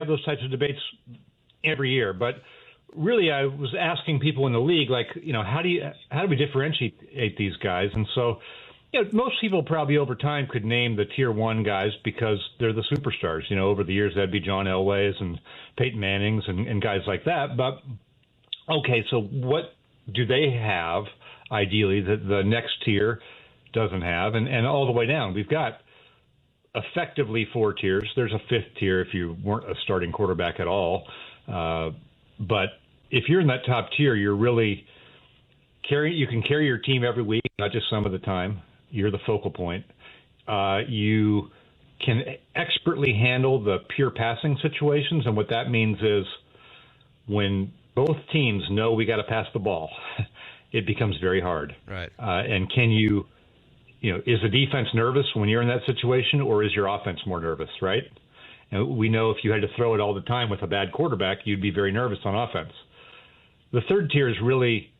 those types of debates every year. But really, I was asking people in the league, like, how do we differentiate these guys? And so, most people probably over time could name the tier one guys because they're the superstars. Over the years, that'd be John Elway's and Peyton Manning's and guys like that. But, okay, so what do they have, ideally, that the next tier doesn't have? And all the way down, we've got effectively 4 tiers. There's a 5th tier if you weren't a starting quarterback at all. But if you're in that top tier, you're really you can carry your team every week, not just some of the time. You're the focal point. You can expertly handle the pure passing situations. And what that means is when both teams know we got to pass the ball, it becomes very hard. Right. And can you, is the defense nervous when you're in that situation, or is your offense more nervous, right? And we know if you had to throw it all the time with a bad quarterback, you'd be very nervous on offense. The 3rd tier is really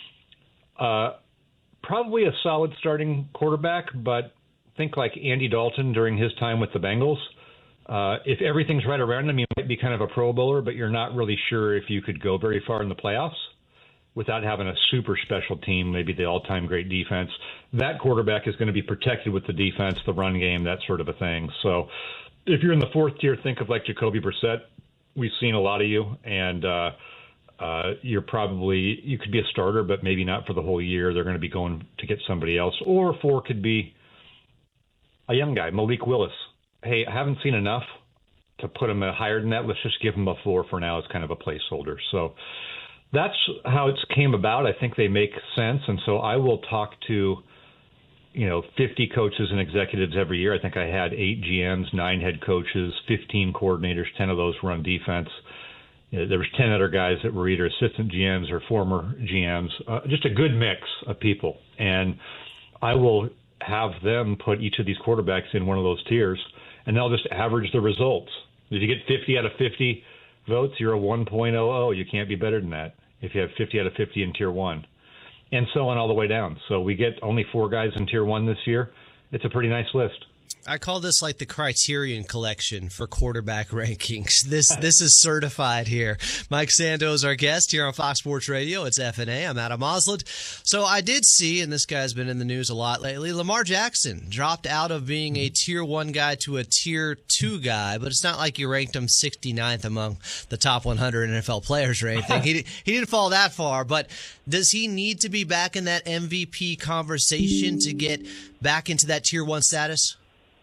probably a solid starting quarterback, but think like Andy Dalton during his time with the Bengals. If everything's right around him, he might be kind of a Pro Bowler, but you're not really sure if you could go very far in the playoffs without having a super special team, maybe the all-time great defense. That quarterback is going to be protected with the defense, the run game, that sort of a thing. So if you're in the 4th tier, think of like Jacoby Brissett. We've seen a lot of you, and you could be a starter, but maybe not for the whole year. They're going to be going to get somebody else. Or 4 could be a young guy, Malik Willis. Hey, I haven't seen enough to put him higher than that. Let's just give him a 4 for now as kind of a placeholder. So that's how it came about. I think they make sense. And so I will talk to, 50 coaches and executives every year. I think I had 8 GMs, 9 head coaches, 15 coordinators, 10 of those run defense. There was 10 other guys that were either assistant GMs or former GMs, just a good mix of people. And I will have them put each of these quarterbacks in one of those tiers, and they'll just average the results. If you get 50 out of 50 votes, you're a 1.00. You can't be better than that if you have 50 out of 50 in tier 1, and so on all the way down. So we get only 4 guys in tier 1 this year. It's a pretty nice list. I call this like the Criterion Collection for quarterback rankings. This is certified here. Mike Sandoz, our guest here on Fox Sports Radio. It's FNA. I'm Adam Osland. So I did see, and this guy's been in the news a lot lately, Lamar Jackson dropped out of being a tier 1 guy to a tier 2 guy, but it's not like you ranked him 69th among the top 100 NFL players or anything. He didn't fall that far, but does he need to be back in that MVP conversation to get back into that tier 1 status?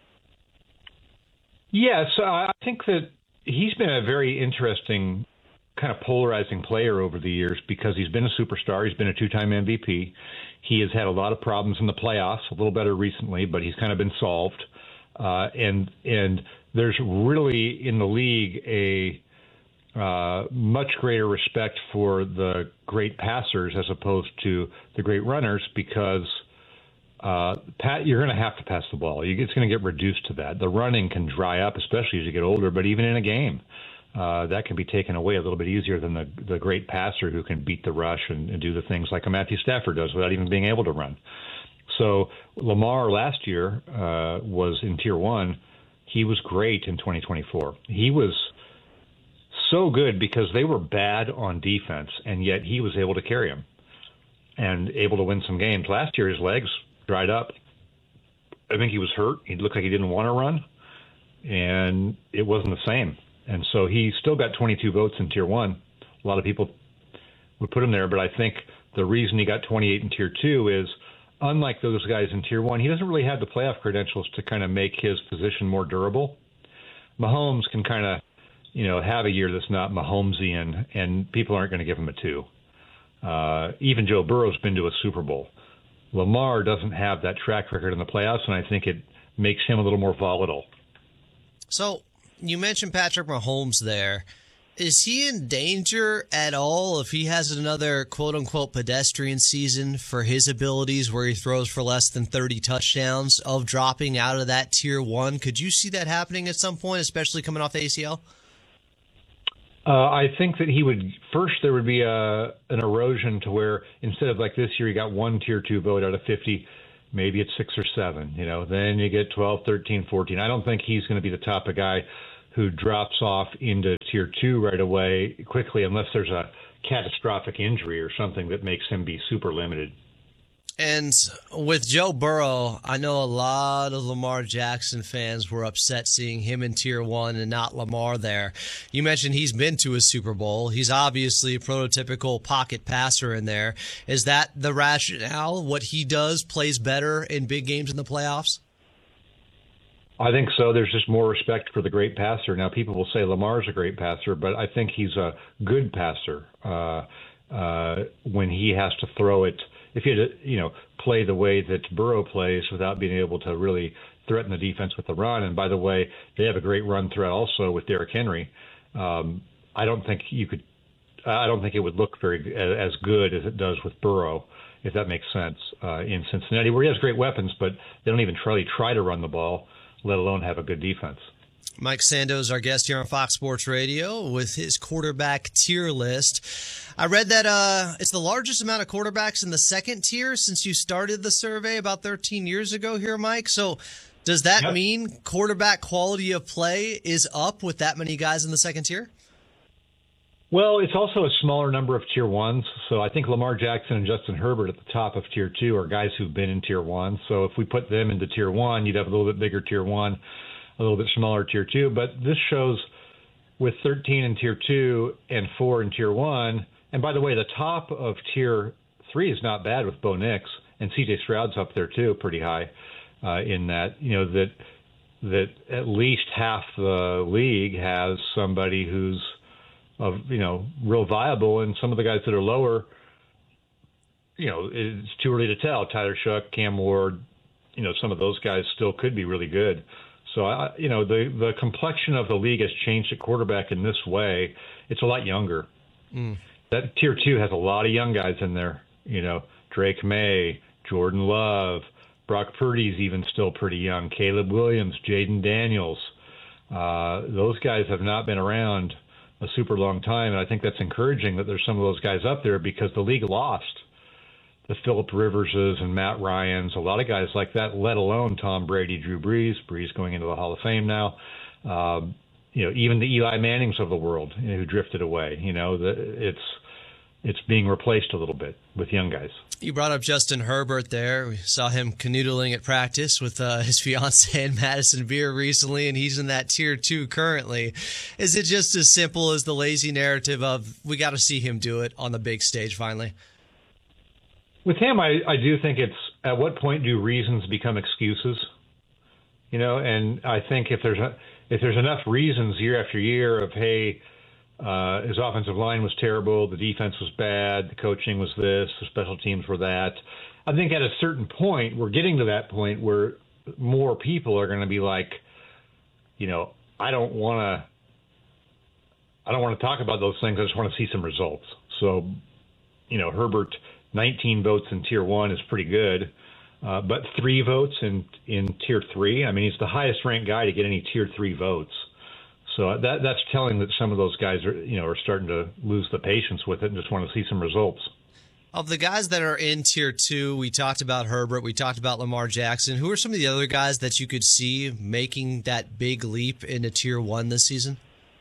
Yes, I think that he's been a very interesting kind of polarizing player over the years because he's been a superstar. He's been a 2-time MVP. He has had a lot of problems in the playoffs, a little better recently, but he's kind of been solved. And there's really in the league a much greater respect for the great passers as opposed to the great runners because you're going to have to pass the ball. It's going to get reduced to that. The running can dry up, especially as you get older, but even in a game, that can be taken away a little bit easier than the great passer who can beat the rush and do the things like a Matthew Stafford does without even being able to run. So Lamar last year was in tier 1. He was great in 2024. He was so good because they were bad on defense, and yet he was able to carry them and able to win some games. Last year, his legs dried up. I think he was hurt. He looked like he didn't want to run, and it wasn't the same. And so he still got 22 votes in tier 1. A lot of people would put him there, but I think the reason he got 28 in tier 2 is, unlike those guys in tier 1, he doesn't really have the playoff credentials to kind of make his position more durable. Mahomes can kind of, have a year that's not Mahomesian, and people aren't going to give him a 2. Even Joe Burrow's been to a Super Bowl. Lamar doesn't have that track record in the playoffs, and I think it makes him a little more volatile. So you mentioned Patrick Mahomes there. Is he in danger at all if he has another quote-unquote pedestrian season for his abilities where he throws for less than 30 touchdowns of dropping out of that tier 1? Could you see that happening at some point, especially coming off the ACL? I think that there would be an erosion to where instead of like this year, you got 1 tier 2 vote out of 50, maybe it's 6 or 7, then you get 12, 13, 14. I don't think he's going to be the type of guy who drops off into tier 2 right away quickly unless there's a catastrophic injury or something that makes him be super limited. And with Joe Burrow, I know a lot of Lamar Jackson fans were upset seeing him in tier 1 and not Lamar there. You mentioned he's been to a Super Bowl. He's obviously a prototypical pocket passer in there. Is that the rationale? What he does plays better in big games in the playoffs? I think so. There's just more respect for the great passer. Now, people will say Lamar's a great passer, but I think he's a good passer when he has to throw it. If you had to, play the way that Burrow plays without being able to really threaten the defense with the run. And by the way, they have a great run threat also with Derrick Henry. I don't think it would look as good as it does with Burrow, if that makes sense, in Cincinnati, where he has great weapons, but they don't even really try to run the ball, let alone have a good defense. Mike Sandoz, our guest here on Fox Sports Radio, with his quarterback tier list. I read that it's the largest amount of quarterbacks in the second tier since you started the survey about 13 years ago here, Mike. So does that mean quarterback quality of play is up with that many guys in the second tier? Well, it's also a smaller number of tier 1s. So I think Lamar Jackson and Justin Herbert at the top of tier 2 are guys who've been in tier 1. So if we put them into tier 1, you'd have a little bit bigger tier 1. A little bit smaller tier 2, but this shows with 13 in tier 2 and 4 in tier 1. And by the way, the top of tier 3 is not bad with Bo Nix, and CJ Stroud's up there too, pretty high in that. That at least half the league has somebody who's real viable, and some of the guys that are lower, it's too early to tell. Tyler Shuck, Cam Ward, some of those guys still could be really good. So, the complexion of the league has changed at quarterback in this way. It's a lot younger. That tier 2 has a lot of young guys in there. Drake May, Jordan Love, Brock Purdy's even still pretty young. Caleb Williams, Jaden Daniels. Those guys have not been around a super long time, and I think that's encouraging that there's some of those guys up there because the league lost the Phillip Riverses and Matt Ryans, a lot of guys like that, let alone Tom Brady, Drew Brees going into the Hall of Fame now. Even the Eli Mannings of the world who drifted away. It's being replaced a little bit with young guys. You brought up Justin Herbert there. We saw him canoodling at practice with his fiancée and Madison Beer recently, and he's in that tier 2 currently. Is it just as simple as the lazy narrative of we got to see him do it on the big stage finally? With him, I do think it's at what point do reasons become excuses? And I think if there's enough reasons year after year of, hey, his offensive line was terrible, the defense was bad, the coaching was this, the special teams were that. I think at a certain point, we're getting to that point where more people are going to be like, I don't want to talk about those things. I just want to see some results. So, Herbert, 19 votes in tier 1 is pretty good, but 3 votes in tier 3. I mean, he's the highest ranked guy to get any tier 3 votes. So that's telling that some of those guys are starting to lose the patience with it and just want to see some results. Of the guys that are in tier 2, we talked about Herbert, we talked about Lamar Jackson. Who are some of the other guys that you could see making that big leap into tier 1 this season?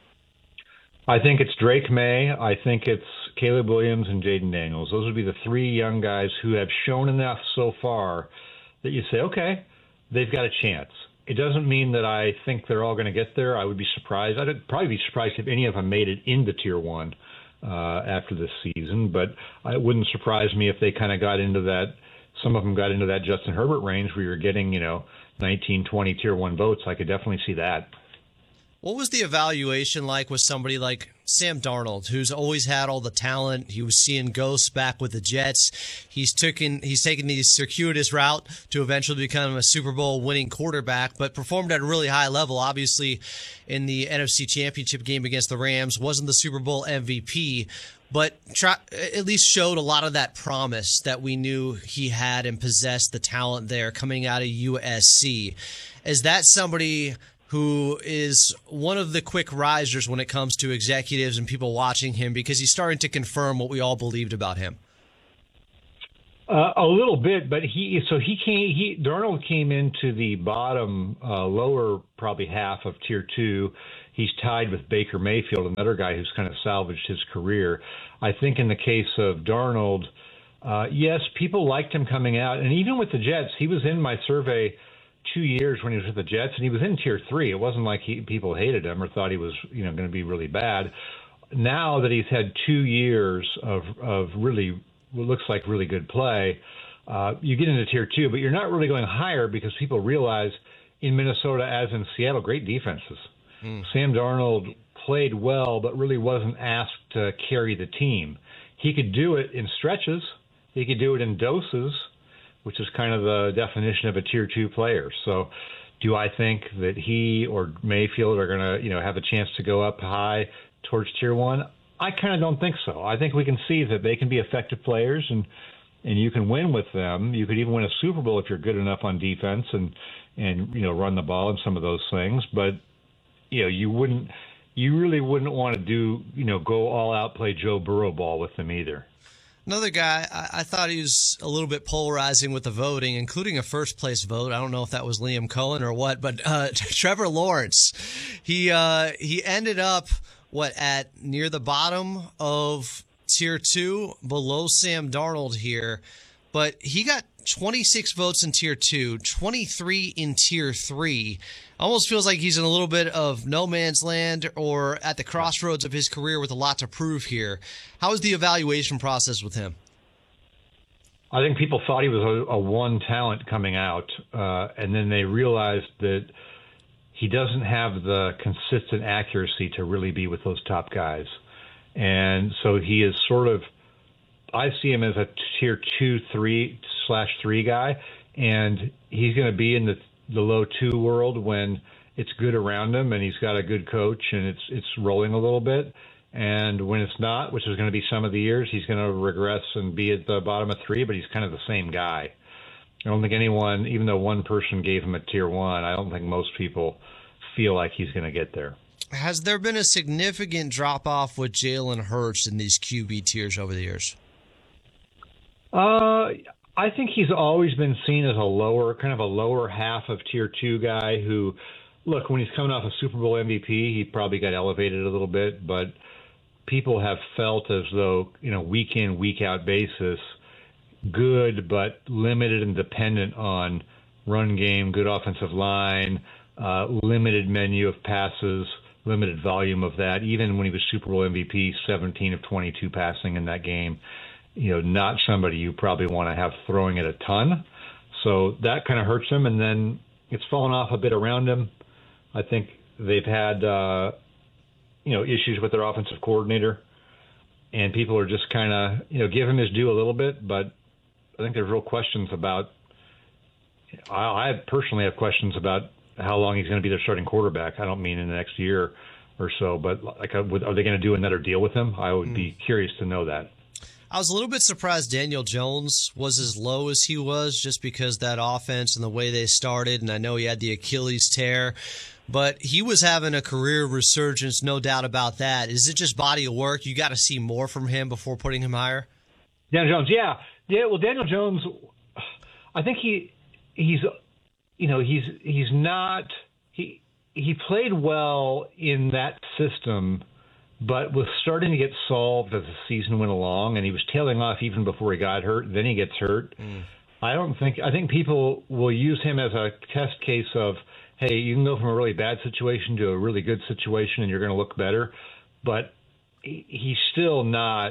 I think it's Drake May. I think it's Caleb Williams and Jaden Daniels. Those would be the 3 young guys who have shown enough so far that you say, okay, they've got a chance. It doesn't mean that I think they're all going to get there. I would be surprised. I'd probably be surprised if any of them made it into tier 1 after this season, but it wouldn't surprise me if they kind of got into that. Some of them got into that Justin Herbert range where you're getting, 19, 20 tier 1 votes. I could definitely see that. What was the evaluation like with somebody like Sam Darnold, who's always had all the talent? He was seeing ghosts back with the Jets. He's taken the circuitous route to eventually become a Super Bowl winning quarterback, but performed at a really high level. Obviously, in the NFC Championship game against the Rams, wasn't the Super Bowl MVP, but at least showed a lot of that promise that we knew he had and possessed the talent there coming out of USC. Is that somebody who is one of the quick risers when it comes to executives and people watching him because he's starting to confirm what we all believed about him? A little bit, but Darnold came into the bottom, lower probably half of tier 2. he's tied with Baker Mayfield, another guy who's kind of salvaged his career. I think in the case of Darnold, yes, people liked him coming out. And even with the Jets, he was in my survey 2 years when he was with the Jets, and he was in Tier 3. It wasn't like people hated him or thought he was going to be really bad. Now that he's had 2 years of really what looks like really good play, you get into Tier 2, but you're not really going higher because people realize in Minnesota, as in Seattle, great defenses. Sam Darnold played well, but really wasn't asked to carry the team. He could do it in stretches. He could do it in doses, which is kind of the definition of a Tier 2 player. So do I think that he or Mayfield are going to, have a chance to go up high towards Tier 1? I kind of don't think so. I think we can see that they can be effective players, and you can win with them. You could even win a Super Bowl if you're good enough on defense and run the ball and some of those things. But you really wouldn't want to go all out play Joe Burrow ball with them either. Another guy, I thought he was a little bit polarizing with the voting, including a first-place vote. I don't know if that was Liam Cohen or what, but Trevor Lawrence, he ended up, at near the bottom of Tier 2, below Sam Darnold here, but he got 26 votes in Tier 2, 23 in Tier 3. Almost feels like he's in a little bit of no man's land or at the crossroads of his career with a lot to prove here. How was the evaluation process with him? I think people thought he was a one talent coming out, and then they realized that he doesn't have the consistent accuracy to really be with those top guys. And so he is sort of, I see him as a Tier 2, 3/3 guy, and he's going to be in the low 2 world when it's good around him and he's got a good coach and it's rolling a little bit. And when it's not, which is going to be some of the years, he's going to regress and be at the bottom of 3, but he's kind of the same guy. I don't think anyone, even though one person gave him a Tier 1, I don't think most people feel like he's going to get there. Has there been a significant drop-off with Jalen Hurts in these QB tiers over the years? I think he's always been seen as a lower half of Tier 2 guy who, look, when he's coming off a Super Bowl MVP, he probably got elevated a little bit, but people have felt as though, week in, week out basis, good but limited and dependent on run game, good offensive line, limited menu of passes, limited volume of that. Even when he was Super Bowl MVP, 17 of 22 passing in that game. Not somebody you probably want to have throwing it a ton. So that kind of hurts him. And then it's fallen off a bit around him. I think they've had, issues with their offensive coordinator. And people are just kind of, give him his due a little bit. But I think there's real questions about, I personally have questions about how long he's going to be their starting quarterback. I don't mean in the next year or so, but are they going to do another deal with him? I would be curious to know that. I was a little bit surprised Daniel Jones was as low as he was just because that offense and the way they started, and I know he had the Achilles tear, but he was having a career resurgence, no doubt about that. Is it just body of work? You got to see more from him before putting him higher? Daniel Jones, yeah. Well, Daniel Jones, I think he's not – he played well in that system, but was starting to get solved as the season went along, and he was tailing off even before he got hurt. Then he gets hurt. I think people will use him as a test case of, hey, you can go from a really bad situation to a really good situation, and you're going to look better. But he's still not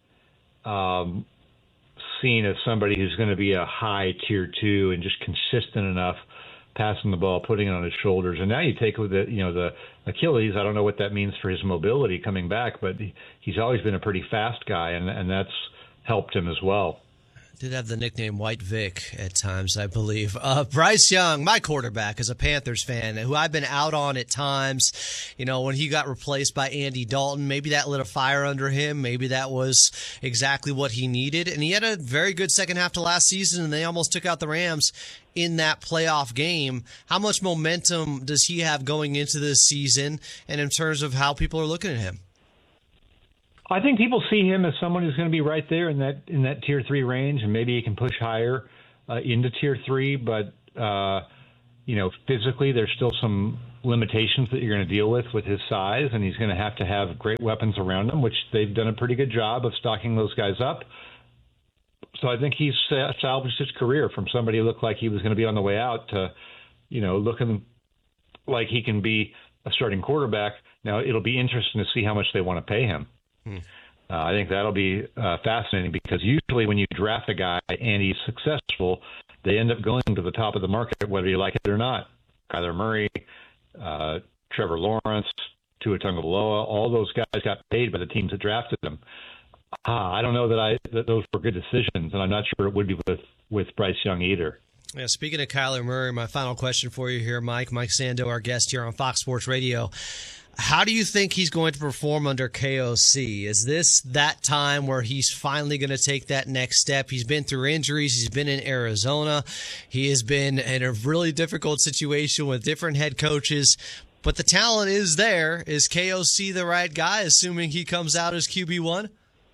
seen as somebody who's going to be a high Tier 2 and just consistent enough passing the ball, putting it on his shoulders. And now you take with the Achilles. I don't know what that means for his mobility coming back, but he's always been a pretty fast guy, and that's helped him as well. Did have the nickname White Vic at times, I believe. Bryce Young, my quarterback, is a Panthers fan who I've been out on at times. When he got replaced by Andy Dalton, maybe that lit a fire under him. Maybe that was exactly what he needed. And he had a very good second half to last season, and they almost took out the Rams in that playoff game. How much momentum does he have going into this season, and in terms of how people are looking at him? I think people see him as someone who's going to be right there in that Tier 3 range, and maybe he can push higher into Tier 3. But physically, there's still some limitations that you're going to deal with his size, and he's going to have great weapons around him, which they've done a pretty good job of stocking those guys up. So I think he's salvaged his career from somebody who looked like he was going to be on the way out to, looking like he can be a starting quarterback. Now, it'll be interesting to see how much they want to pay him. I think that'll be fascinating, because usually when you draft a guy and he's successful, they end up going to the top of the market, whether you like it or not. Kyler Murray, Trevor Lawrence, Tua Tagovailoa, all those guys got paid by the teams that drafted them. I don't know that those were good decisions, and I'm not sure it would be with Bryce Young either. Yeah, speaking of Kyler Murray, my final question for you here, Mike Sando, our guest here on Fox Sports Radio. How do you think he's going to perform under KOC? Is this that time where he's finally going to take that next step? He's been through injuries. He's been in Arizona. He has been in a really difficult situation with different head coaches, but the talent is there. Is KOC the right guy, assuming he comes out as QB1?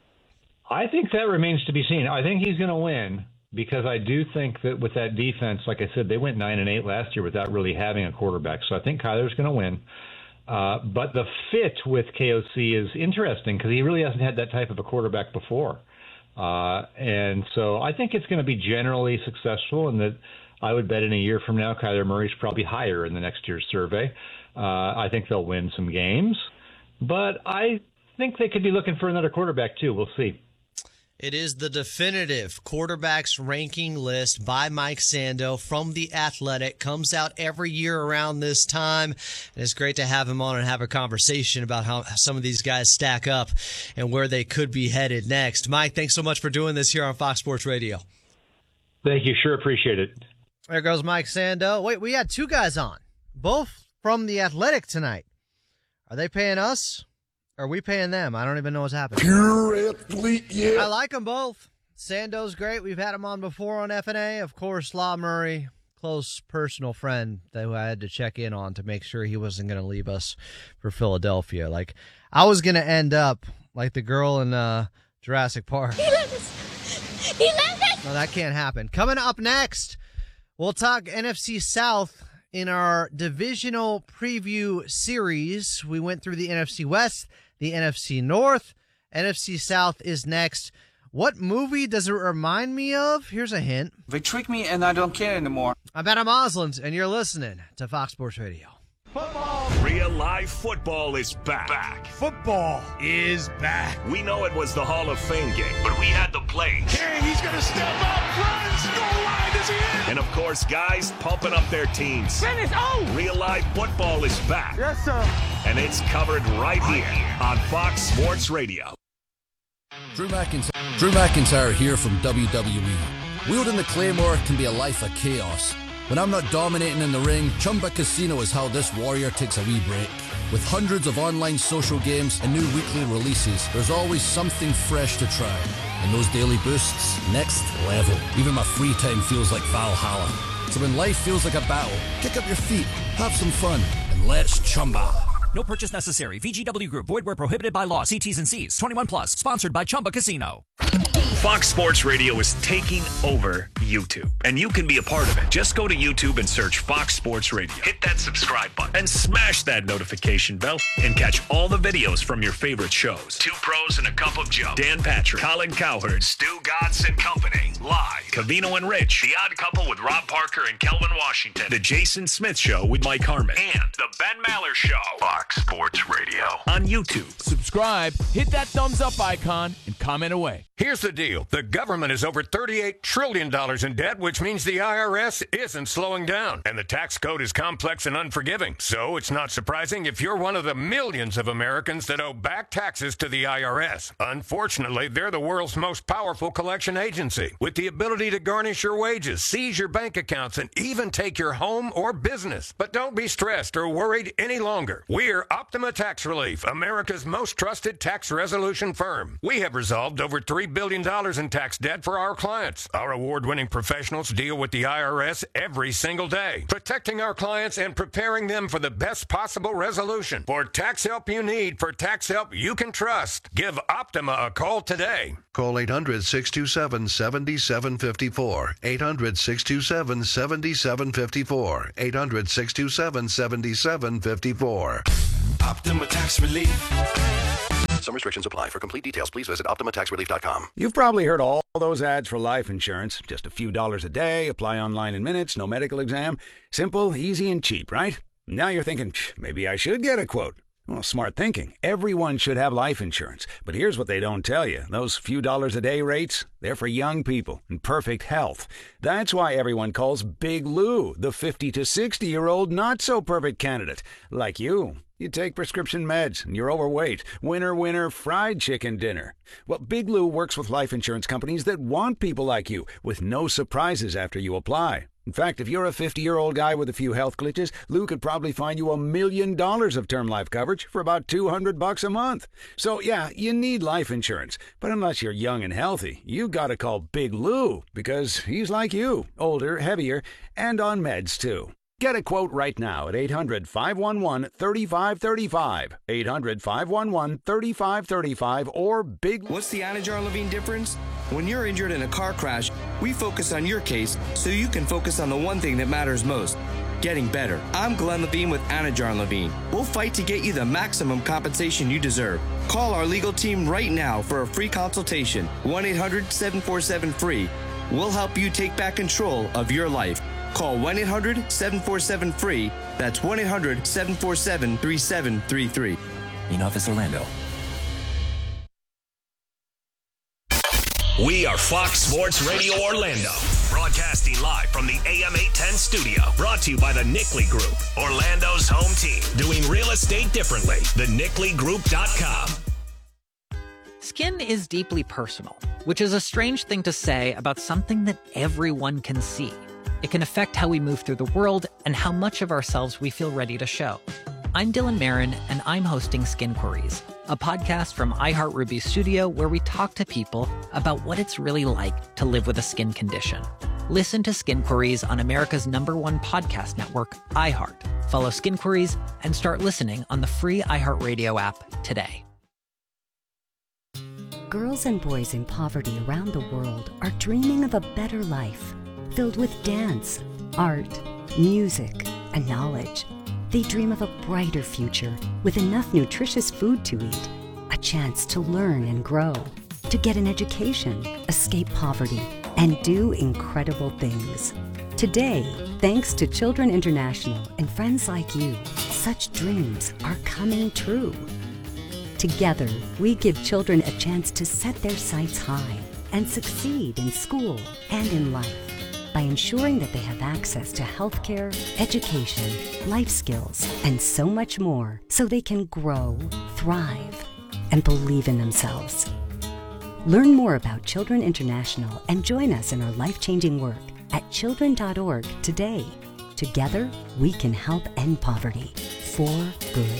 I think that remains to be seen. I think he's going to win, because I do think that with that defense, like I said, they went 9-8 last year without really having a quarterback. So I think Kyler's going to win. But the fit with KOC is interesting, because he really hasn't had that type of a quarterback before. And so I think it's going to be generally successful, and that I would bet in a year from now, Kyler Murray's probably higher in the next year's survey. I think they'll win some games, but I think they could be looking for another quarterback too. We'll see. It is the definitive quarterbacks ranking list by Mike Sando from The Athletic. Comes out every year around this time. And it's great to have him on and have a conversation about how some of these guys stack up and where they could be headed next. Mike, thanks so much for doing this here on Fox Sports Radio. Thank you. Sure appreciate it. There goes Mike Sando. Wait, we had two guys on, both from The Athletic tonight. Are they paying us? Are we paying them? I don't even know what's happening. Pure athlete, yeah. I like them both. Sando's great. We've had him on before on FNA. Of course, La Murray, close personal friend who I had to check in on to make sure he wasn't going to leave us for Philadelphia. Like, I was going to end up like the girl in Jurassic Park. He loves us. He loves us. No, that can't happen. Coming up next, we'll talk NFC South in our divisional preview series. We went through the NFC West, the NFC North. NFC South is next. What movie does it remind me of? Here's a hint. They tricked me and I don't care anymore. I'm Adam Osland, and you're listening to Fox Sports Radio. Football. Real live football is back. Football is back. We know it was the Hall of Fame game, but we had the plays. Okay, he's going to step up, runs, goal line, is he in? And of course, guys pumping up their teams. Finish. Oh! Real live football is back. Yes, sir. And it's covered right here on Fox Sports Radio. Drew McIntyre here from WWE. Wielding the Claymore can be a life of chaos. When I'm not dominating in the ring, Chumba Casino is how this warrior takes a wee break. With hundreds of online social games and new weekly releases, there's always something fresh to try. And those daily boosts, next level. Even my free time feels like Valhalla. So when life feels like a battle, kick up your feet, have some fun, and let's Chumba. No purchase necessary. VGW Group. Void where prohibited by law. See T's and C's. 21 plus. Sponsored by Chumba Casino. Fox Sports Radio is taking over YouTube, and you can be a part of it. Just go to YouTube and search Fox Sports Radio. Hit that subscribe button and smash that notification bell and catch all the videos from your favorite shows. Two Pros and a Cup of Joe. Dan Patrick, Colin Cowherd, Stu Godson Company. Live. Cavino and Rich. The Odd Couple with Rob Parker and Kelvin Washington. The Jason Smith Show with Mike Harmon. And The Ben Maller Show. Fox Sports Radio on YouTube. Subscribe, hit that thumbs up icon, and comment away. Here's the deal. The government is over $38 trillion in debt, which means the IRS isn't slowing down. And the tax code is complex and unforgiving. So it's not surprising if you're one of the millions of Americans that owe back taxes to the IRS. Unfortunately, they're the world's most powerful collection agency, with the ability to garnish your wages, seize your bank accounts, and even take your home or business. But don't be stressed or worried any longer. We're Optima Tax Relief, America's most trusted tax resolution firm. We have resolved over $3 $3 billion in tax debt for our clients. Our award-winning professionals deal with the IRS every single day, protecting our clients and preparing them for the best possible resolution. For tax help you need, for tax help you can trust, give Optima a call today. Call 800-627-7754. 800-627-7754. 800-627-7754. Optima Tax Relief. Some restrictions apply. For complete details, please visit OptimaTaxRelief.com. You've probably heard all those ads for life insurance. Just a few dollars a day, apply online in minutes, no medical exam. Simple, easy, and cheap, right? Now you're thinking, maybe I should get a quote. Well, smart thinking. Everyone should have life insurance. But here's what they don't tell you. Those few dollars a day rates, they're for young people in perfect health. That's why everyone calls Big Lou the 50 to 60-year-old not-so-perfect candidate. Like you. You take prescription meds and you're overweight. Winner, fried chicken dinner. Well, Big Lou works with life insurance companies that want people like you with no surprises after you apply. In fact, if you're a 50-year-old guy with a few health glitches, Lou could probably find you $1 million of term life coverage for about $200 a month. So, yeah, you need life insurance. But unless you're young and healthy, you gotta call Big Lou because he's like you, older, heavier, and on meds, too. Get a quote right now at 800-511-3535. 800-511-3535 or Big... What's the Anajar Levine difference? When you're injured in a car crash, we focus on your case so you can focus on the one thing that matters most, getting better. I'm Glenn Levine with Anajar Levine. We'll fight to get you the maximum compensation you deserve. Call our legal team right now for a free consultation. 1-800-747-FREE. We'll help you take back control of your life. Call 1-800-747-FREE. That's 1-800-747-3733. Enough is Orlando. We are Fox Sports Radio Orlando, broadcasting live from the AM 810 studio. Brought to you by the Nickley Group, Orlando's home team. Doing real estate differently. TheNickleyGroup.com. Skin is deeply personal, which is a strange thing to say about something that everyone can see. It can affect how we move through the world and how much of ourselves we feel ready to show. I'm Dylan Marin, and I'm hosting Skin Queries, a podcast from iHeartRuby's studio where we talk to people about what it's really like to live with a skin condition. Listen to Skin Queries on America's #1 podcast network, iHeart. Follow Skin Queries and start listening on the free iHeartRadio app today. Girls and boys in poverty around the world are dreaming of a better life, filled with dance, art, music, and knowledge. They dream of a brighter future with enough nutritious food to eat, a chance to learn and grow, to get an education, escape poverty, and do incredible things. Today, thanks to Children International and friends like you, such dreams are coming true. Together, we give children a chance to set their sights high and succeed in school and in life by ensuring that they have access to healthcare, education, life skills, and so much more so they can grow, thrive, and believe in themselves. Learn more about Children International and join us in our life-changing work at children.org today. Together, we can help end poverty for good.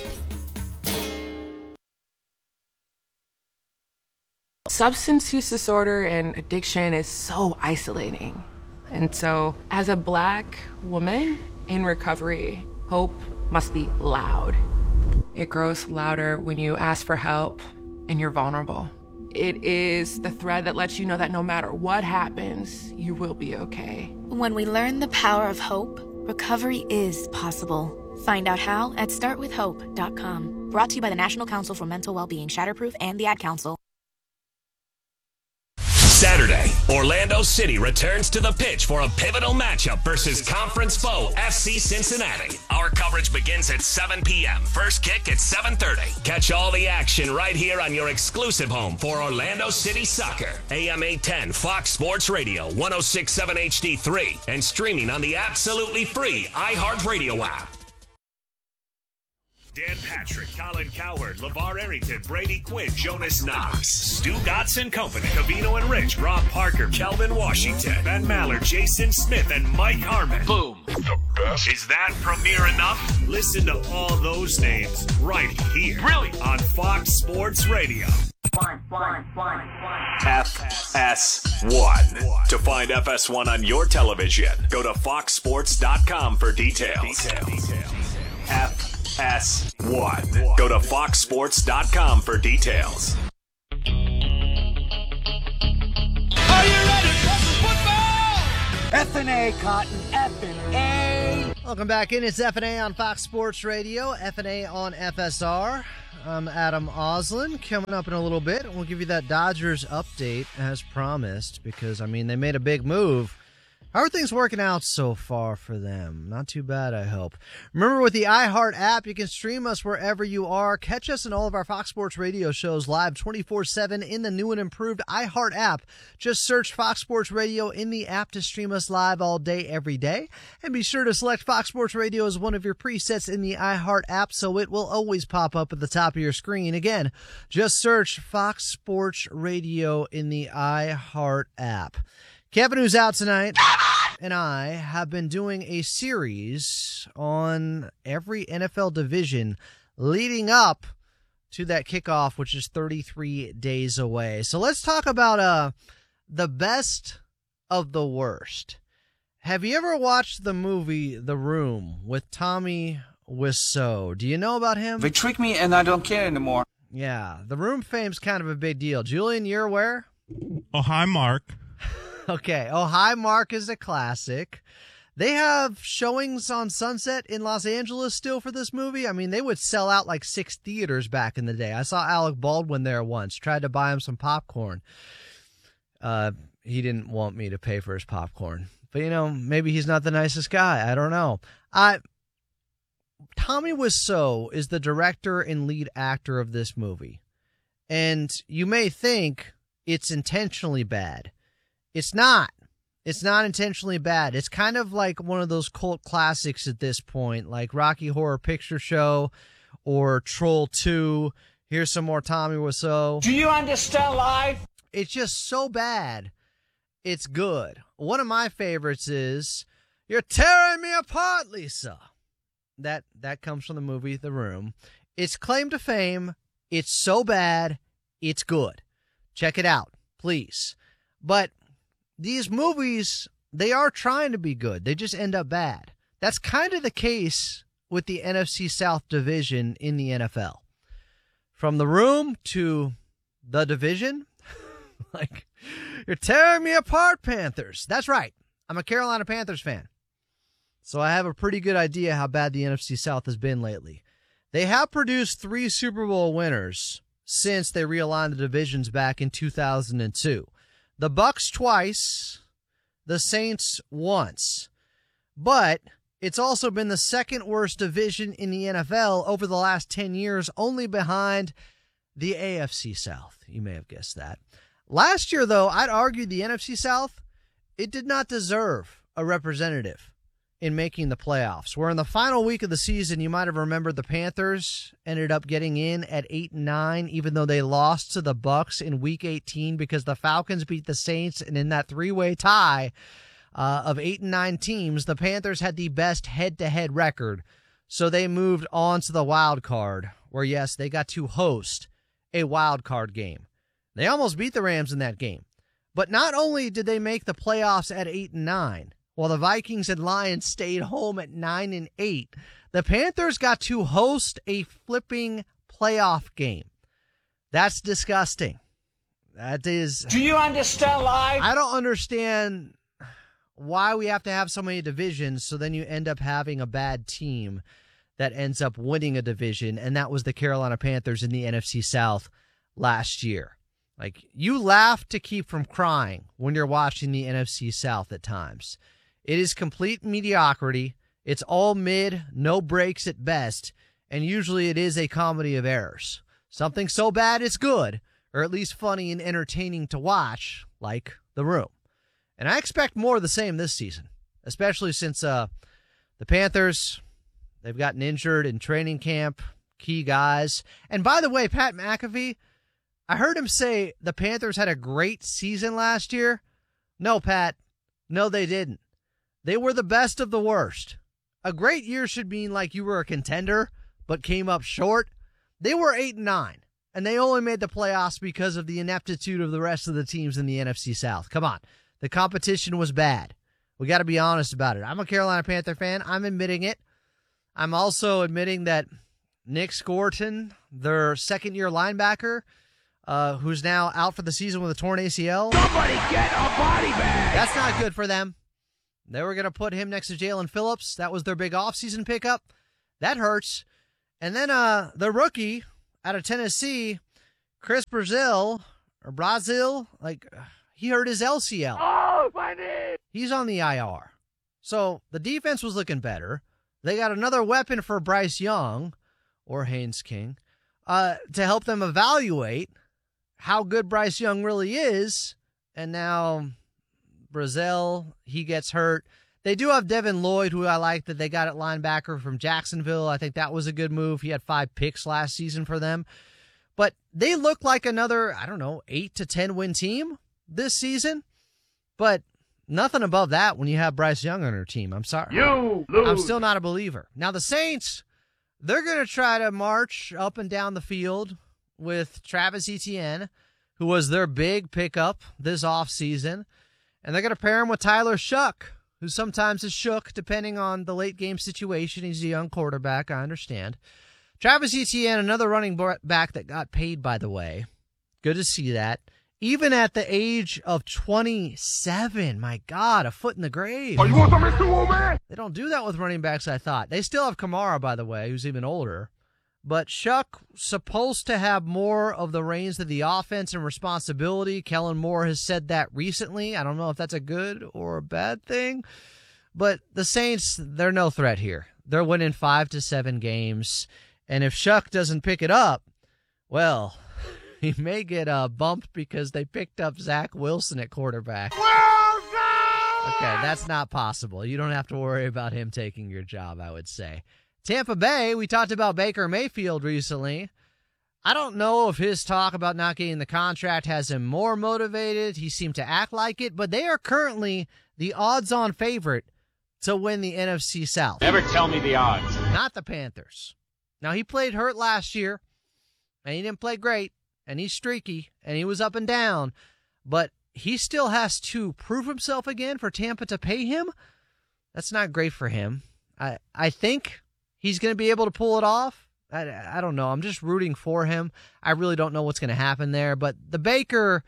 Substance use disorder and addiction is so isolating. And so, as a Black woman in recovery, hope must be loud. It grows louder when you ask for help and you're vulnerable. It is the thread that lets you know that no matter what happens, you will be okay. When we learn the power of hope, recovery is possible. Find out how at startwithhope.com. Brought to you by the National Council for Mental Wellbeing, Shatterproof, and the Ad Council. Saturday, Orlando City returns to the pitch for a pivotal matchup versus conference foe FC Cincinnati. Our coverage begins at 7 p.m. First kick at 7:30. Catch all the action right here on your exclusive home for Orlando City Soccer. AM 810 Fox Sports Radio, 106.7 HD3, and streaming on the absolutely free iHeartRadio app. Dan Patrick, Colin Cowherd, LeVar Arrington, Brady Quinn, Jonas Knox, Stu Gotson Company, Cavino and Rich, Rob Parker, Kelvin Washington, Ben Maller, Jason Smith, and Mike Harmon. Boom. The best. Is that premiere enough? Listen to all those names right here. Brilliant. On Fox Sports Radio. FS1. To find FS1 on your television, go to foxsports.com for details. FS1. Go to foxsports.com for details. Are you ready for some football? F&A, Cotton, F&A. Welcome back in. It's F&A on Fox Sports Radio, F&A on FSR. I'm Adam Oslin. Coming up in a little bit, we'll give you that Dodgers update as promised because, they made a big move. How are things working out so far for them? Not too bad, I hope. Remember, with the iHeart app, you can stream us wherever you are. Catch us in all of our Fox Sports Radio shows live 24/7 in the new and improved iHeart app. Just search Fox Sports Radio in the app to stream us live all day, every day. And be sure to select Fox Sports Radio as one of your presets in the iHeart app so it will always pop up at the top of your screen. Again, just search Fox Sports Radio in the iHeart app. Kevin, who's out tonight, and I have been doing a series on every NFL division leading up to that kickoff, which is 33 days away. So let's talk about the best of the worst. Have you ever watched the movie The Room with Tommy Wiseau? Do you know about him? They tricked me and I don't care anymore. Yeah, The Room fame's kind of a big deal. Julian, you're aware? Oh, hi, Mark. Okay. Oh, Hi, Mark is a classic. They have showings on Sunset in Los Angeles still for this movie. They would sell out like 6 theaters back in the day. I saw Alec Baldwin there once, tried to buy him some popcorn. He didn't want me to pay for his popcorn. But, maybe he's not the nicest guy. I don't know. Tommy Wiseau is the director and lead actor of this movie. And you may think it's intentionally bad. It's not. It's not intentionally bad. It's kind of like one of those cult classics at this point, like Rocky Horror Picture Show or Troll 2. Here's some more Tommy Wiseau. Do you understand life? It's just so bad. It's good. One of my favorites is, "You're tearing me apart, Lisa." That comes from the movie The Room. It's claim to fame. It's so bad. It's good. Check it out, please. But these movies, they are trying to be good. They just end up bad. That's kind of the case with the NFC South division in the NFL. From The Room to the division, you're tearing me apart, Panthers. That's right. I'm a Carolina Panthers fan. So I have a pretty good idea how bad the NFC South has been lately. They have produced 3 Super Bowl winners since they realigned the divisions back in 2002. The Bucs twice, the Saints once. But it's also been the second worst division in the NFL over the last 10 years, only behind the AFC South. You may have guessed that. Last year, though, I'd argue the NFC South, it did not deserve a representative in making the playoffs. Where in the final week of the season, you might have remembered the Panthers ended up getting in at 8-9, even though they lost to the Bucs in Week 18 because the Falcons beat the Saints, and in that 3-way tie of 8-9 teams, the Panthers had the best head-to-head record, so they moved on to the wild card, where yes, they got to host a wild card game. They almost beat the Rams in that game, but not only did they make the playoffs at 8-9. While the Vikings and Lions stayed home at 9-8, the Panthers got to host a flipping playoff game. That's disgusting. That is. Do you understand life? I don't understand why we have to have so many divisions, so then you end up having a bad team that ends up winning a division, and that was the Carolina Panthers in the NFC South last year. You laugh to keep from crying when you're watching the NFC South at times. It is complete mediocrity. It's all mid, no breaks at best, and usually it is a comedy of errors. Something so bad it's good, or at least funny and entertaining to watch, like The Room. And I expect more of the same this season, especially since the Panthers, they've gotten injured in training camp, key guys. And by the way, Pat McAfee, I heard him say the Panthers had a great season last year. No, Pat. No, they didn't. They were the best of the worst. A great year should mean like you were a contender, but came up short. They were 8-9, and they only made the playoffs because of the ineptitude of the rest of the teams in the NFC South. Come on. The competition was bad. We got to be honest about it. I'm a Carolina Panther fan. I'm admitting it. I'm also admitting that Nick Scorton, their second-year linebacker, who's now out for the season with a torn ACL. Somebody get a body bag! That's not good for them. They were going to put him next to Jalen Phillips. That was their big offseason pickup. That hurts. And then the rookie out of Tennessee, Chris Brazil, he hurt his LCL. Oh, my knee! He's on the IR. So the defense was looking better. They got another weapon for Bryce Young, or Haynes King, to help them evaluate how good Bryce Young really is. And now Brazil, he gets hurt. They do have Devin Lloyd, who I like that they got at linebacker from Jacksonville. I think that was a good move. He had 5 picks last season for them. But they look like another, 8 to 10 win team this season. But nothing above that when you have Bryce Young on your team. I'm sorry. You lose. I'm still not a believer. Now, the Saints, they're going to try to march up and down the field with Travis Etienne, who was their big pickup this offseason. And they're going to pair him with Tyler Shough, who sometimes is shook depending on the late game situation. He's a young quarterback, I understand. Travis Etienne, another running back that got paid, by the way. Good to see that. Even at the age of 27, my God, a foot in the grave. Are you want something too, old man? They don't do that with running backs, I thought. They still have Kamara, by the way, who's even older. But Shough supposed to have more of the reins of the offense and responsibility. Kellen Moore has said that recently. I don't know if that's a good or a bad thing. But the Saints, they're no threat here. They're winning 5 to 7 games. And if Shough doesn't pick it up, well, he may get bumped because they picked up Zach Wilson at quarterback. Okay, that's not possible. You don't have to worry about him taking your job, I would say. Tampa Bay, we talked about Baker Mayfield recently. I don't know if his talk about not getting the contract has him more motivated. He seemed to act like it, but they are currently the odds-on favorite to win the NFC South. Never tell me the odds. Not the Panthers. Now, he played hurt last year, and he didn't play great, and he's streaky, and he was up and down, but he still has to prove himself again for Tampa to pay him. That's not great for him. I think he's going to be able to pull it off. I don't know. I'm just rooting for him. I really don't know what's going to happen there. But the Baker,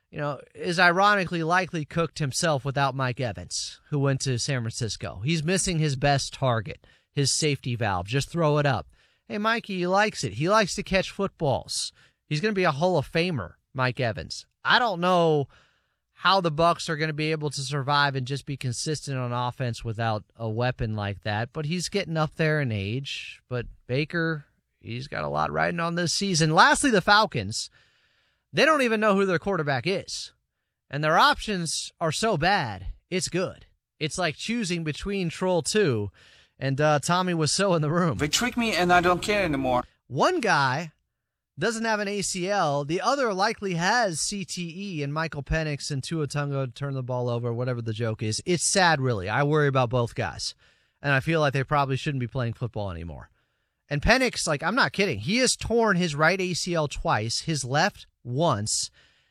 is ironically likely cooked himself without Mike Evans, who went to San Francisco. He's missing his best target, his safety valve. Just throw it up. Hey, Mikey, he likes it. He likes to catch footballs. He's going to be a Hall of Famer, Mike Evans. I don't know how the Bucs are going to be able to survive and just be consistent on offense without a weapon like that. But he's getting up there in age. But Baker, he's got a lot riding on this season. Lastly, the Falcons. They don't even know who their quarterback is. And their options are so bad, it's good. It's like choosing between Troll 2 and Tommy Wiseau in the room. They tricked me and I don't care anymore. One guy doesn't have an ACL. The other likely has CTE, and Michael Penix and Tua Tungo turn the ball over, whatever the joke is. It's sad, really. I worry about both guys, and I feel like they probably shouldn't be playing football anymore. And Penix, I'm not kidding. He has torn his right ACL twice, his left once.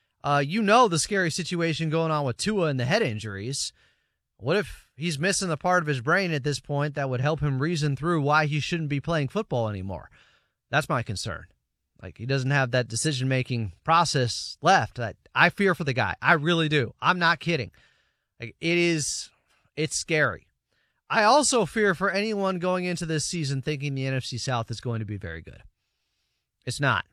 The scary situation going on with Tua and the head injuries. What if he's missing the part of his brain at this point that would help him reason through why he shouldn't be playing football anymore? That's my concern. He doesn't have that decision-making process left. I fear for the guy. I really do. I'm not kidding. It's scary. I also fear for anyone going into this season thinking the NFC South is going to be very good. It's not.